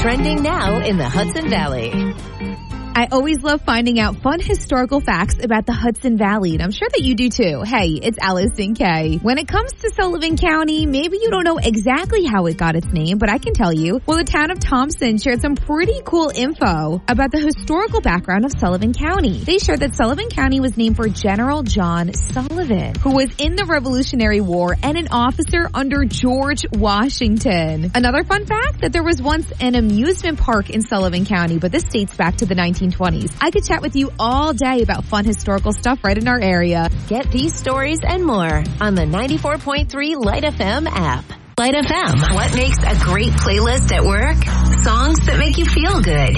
Trending now in the Hudson Valley. I always love finding out fun historical facts about the Hudson Valley, and I'm sure that you do too. Hey, it's Allison Kay. When it comes to Sullivan County, maybe you don't know exactly how it got its name, but I can tell you. Well, the town of Thompson shared some pretty cool info about the historical background of Sullivan County. They shared that Sullivan County was named for General John Sullivan, who was in the Revolutionary War and an officer under George Washington. Another fun fact, that there was once an amusement park in Sullivan County, but this dates back to the 1920s. I could chat with you all day about fun historical stuff right in our area. Get these stories and more on the 94.3 Light FM app. Light FM. What makes a great playlist at work? Songs that make you feel good.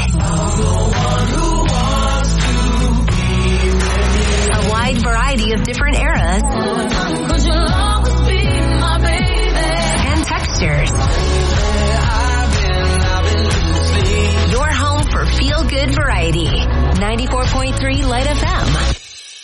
A wide variety of different eras. And textures. Your home for feel-good variety. 94.3 Light FM.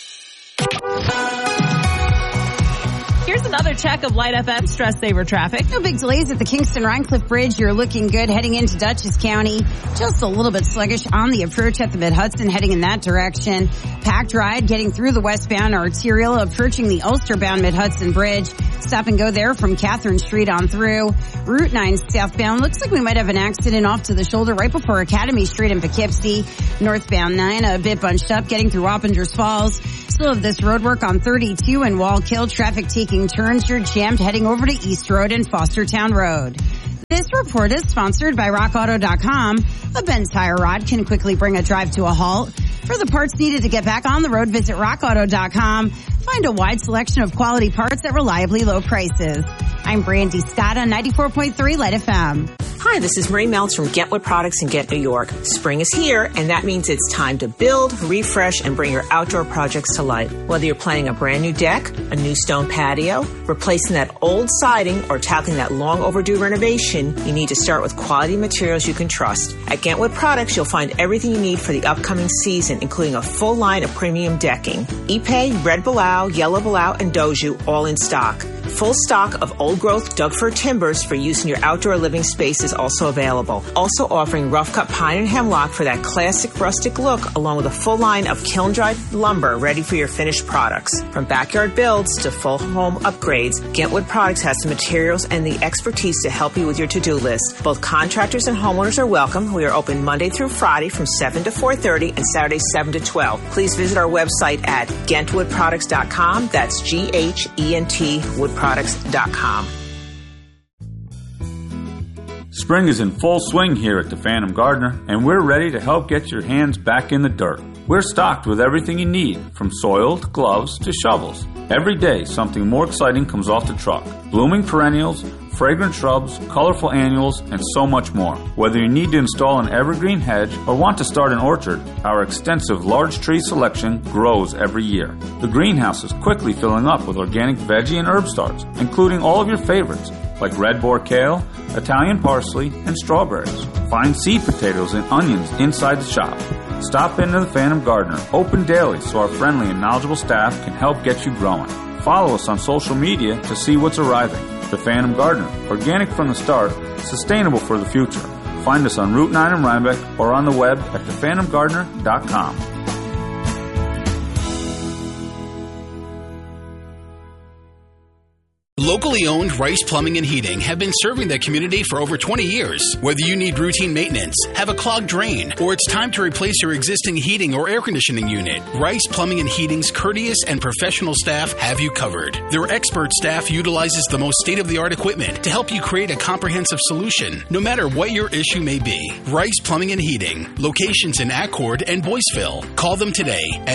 Here's another check of Light FM stress saver traffic. No big delays at the Kingston-Rhinecliff Bridge. You're looking good heading into Dutchess County. Just a little bit sluggish on the approach at the Mid-Hudson heading in that direction. Packed ride getting through the westbound arterial, approaching the Ulster-bound Mid-Hudson Bridge. Stop and go there from Catherine Street on through. Route 9 southbound. Looks like we might have an accident off to the shoulder right before Academy Street in Poughkeepsie. Northbound 9 a bit bunched up getting through Wappingers Falls. Still have this road work on 32 and Wallkill. Traffic taking turns. You're jammed heading over to East Road and Fostertown Road. This report is sponsored by RockAuto.com. A Benz tire rod can quickly bring a drive to a halt. For the parts needed to get back on the road, visit RockAuto.com. Find a wide selection of quality parts at reliably low prices. I'm Brandy Scott on 94.3 Light FM. Hi, this is Marie Meltz from Get Wood Products in Ghent, New York. Spring is here, and that means it's time to build, refresh, and bring your outdoor projects to life. Whether you're planning a brand new deck, a new stone patio, replacing that old siding, or tackling that long overdue renovation, you need to start with quality materials you can trust. At Ghent Wood Products, you'll find everything you need for the upcoming season, including a full line of premium decking. Ipe, Red Balau, Yellow Balau, and Doju, all in stock. Full stock of old-growth Doug-fir timbers for use in your outdoor living space is also available. Also offering rough-cut pine and hemlock for that classic rustic look, along with a full line of kiln-dried lumber ready for your finished products. From backyard builds to full home upgrades, Ghent Wood Products has the materials and the expertise to help you with your to-do list. Both contractors and homeowners are welcome. We are open Monday through Friday from 7 to 4:30 and Saturday 7 to 12. Please visit our website at GhentWoodProducts.com. That's GHENT woodproducts.com. Spring is in full swing here at the Phantom Gardener, and we're ready to help get your hands back in the dirt. We're stocked with everything you need, from soil to gloves to shovels. Every day, something more exciting comes off the truck. Blooming perennials, fragrant shrubs, colorful annuals, and so much more. Whether you need to install an evergreen hedge or want to start an orchard, our extensive large tree selection grows every year. The greenhouse is quickly filling up with organic veggie and herb starts, including all of your favorites, like red boar kale, Italian parsley, and strawberries. Find seed potatoes and onions inside the shop. Stop into the Phantom Gardener, open daily so our friendly and knowledgeable staff can help get you growing. Follow us on social media to see what's arriving. The Phantom Gardener, organic from the start, sustainable for the future. Find us on Route 9 in Rhinebeck or on the web at thephantomgardener.com. Locally owned Rice Plumbing and Heating have been serving the community for over 20 years. Whether you need routine maintenance, have a clogged drain, or it's time to replace your existing heating or air conditioning unit, Rice Plumbing and Heating's courteous and professional staff have you covered. Their expert staff utilizes the most state-of-the-art equipment to help you create a comprehensive solution, no matter what your issue may be. Rice Plumbing and Heating, locations in Accord and Boyceville. Call them today at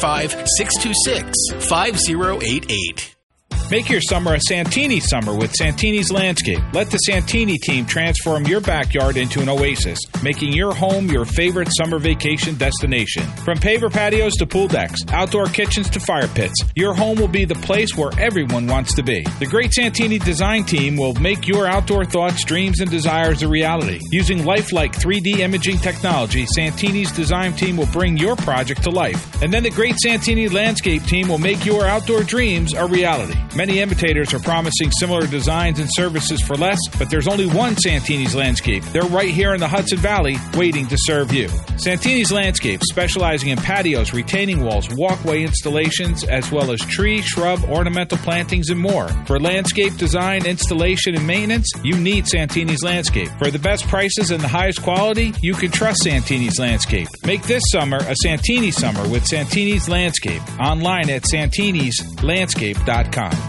845-626-5088. Make your summer a Santini summer with Santini's Landscape. Let the Santini team transform your backyard into an oasis, making your home your favorite summer vacation destination. From paver patios to pool decks, outdoor kitchens to fire pits, your home will be the place where everyone wants to be. The great Santini design team will make your outdoor thoughts, dreams, and desires a reality. Using lifelike 3D imaging technology, Santini's design team will bring your project to life. And then the great Santini Landscape team will make your outdoor dreams a reality. Many imitators are promising similar designs and services for less, but there's only one Santini's Landscape. They're right here in the Hudson Valley, waiting to serve you. Santini's Landscape, specializing in patios, retaining walls, walkway installations, as well as tree, shrub, ornamental plantings, and more. For landscape design, installation, and maintenance, you need Santini's Landscape. For the best prices and the highest quality, you can trust Santini's Landscape. Make this summer a Santini summer with Santini's Landscape. Online at santinislandscape.com.